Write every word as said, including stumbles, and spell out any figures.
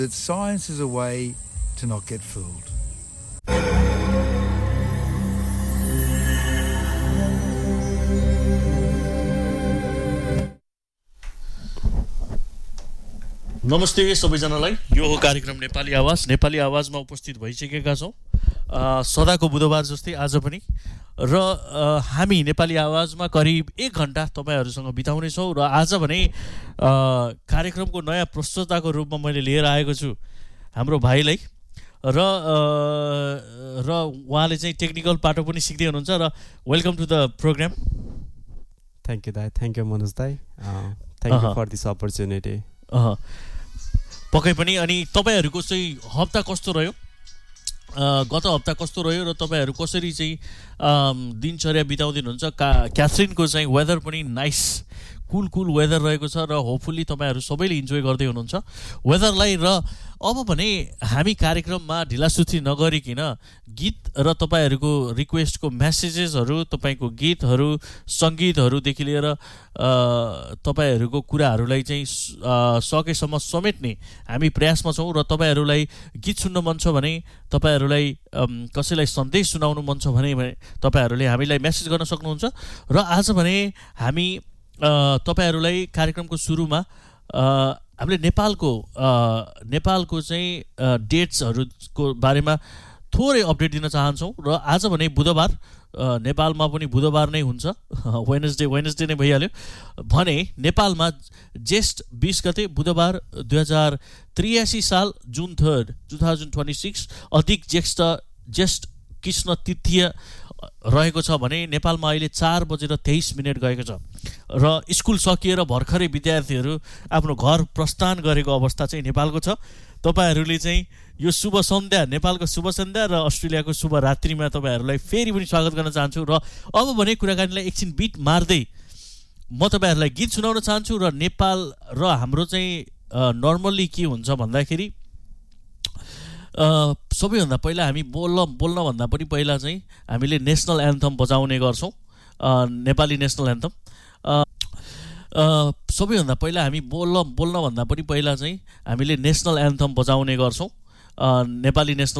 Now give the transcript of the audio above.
That science is a way to not get fooled. नमस्ते सबैजनालाई। यो हो कार्यक्रम नेपाली आवाज। नेपाली आवाजमा उपस्थित भइसकेका छौँ सदाको बुधबार जस्तै आज पनि, र हामी नेपाली आवाजमा करिब एक घन्टा तपाईँहरूसँग बिताउनेछौँ। र आज भने कार्यक्रमको नयाँ प्रस्तुताको रूपमा मैले लिएर आएको छु हाम्रो भाइलाई, र र उहाँले चाहिँ टेक्निकल पाटो पनि सिक्दै हुनुहुन्छ। र welcome to the programme. Thank you दाई, थ्याङ्क यू मनोज दाई, thank you for this opportunity. पक्कै पनि। अनि तपाईँहरूको चाहिँ हप्ता कस्तो रह्यो, गत हप्ता कस्तो रह्यो, र तपाईँहरू कसरी चाहिँ दिनचर्या बिताउँदै हुनुहुन्छ? का क्याथरिनको चाहिँ वेदर पनि नाइस कुल कुल वेदर रहेको छ, र होपफुल्ली तपाईँहरू सबैले इन्जोय गर्दै हुनुहुन्छ वेदरलाई। र अब भने हामी कार्यक्रममा ढिलासुथी नगरिकन गीत र तपाईँहरूको रिक्वेस्टको मेसेजेसहरू, तपाईँको गीतहरू, सङ्गीतहरूदेखि लिएर तपाईँहरूको कुराहरूलाई चाहिँ सकेसम्म समेट्ने हामी प्रयासमा छौँ। र तपाईँहरूलाई गीत सुन्न मन छ भने, तपाईँहरूलाई कसैलाई सन्देश सुनाउनु मन छ भने तपाईँहरूले हामीलाई मेसेज गर्न सक्नुहुन्छ। र आज भने हामी तपाईँहरूलाई कार्यक्रमको सुरुमा हामीले नेपालको नेपालको चाहिँ डेट्सहरूको बारेमा थोरै अपडेट दिन चाहन्छौँ। र आज भने बुधबार, नेपालमा पनि बुधबार नै हुन्छ, वेनसडे वेनसडे नै भइहाल्यो भने नेपालमा जेष्ठ बिस गते बुधबार दुई हजार त्रियासी साल जुन third two thousand twenty six अधिक ज्येष्ठ ज्येष्ठ कृष्ण तृतीय रहेको छ भने नेपालमा अहिले चार बजेर तेइस मिनट गएको छ, र स्कुल सकिएर भर्खरै विद्यार्थीहरू आफ्नो घर प्रस्थान गरेको अवस्था चाहिँ नेपालको छ। तपाईँहरूले चाहिँ यो शुभ सन्ध्या, नेपालको शुभ सन्ध्या र अस्ट्रेलियाको शुभ रात्रिमा तपाईँहरूलाई फेरि पनि स्वागत गर्न चाहन्छु। र अब भने कुराकानीलाई एकछिन बिट मार्दै म तपाईँहरूलाई गीत सुनाउन चाहन्छु। र नेपाल र हाम्रो चाहिँ नर्मल्ली के हुन्छ भन्दाखेरि, सबैभन्दा पहिला हामी बोल्न बोल्नभन्दा पनि पहिला चाहिँ हामीले नेसनल एन्थम बजाउने गर्छौँ, नेपाली नेसनल एन्थम। सबैभन्दा पहिला हामी बोल्न बोल्नभन्दा पनि पहिला चाहिँ हामीले नेसनल एन्थम बजाउने गर्छौँ, नेपाली नेसनल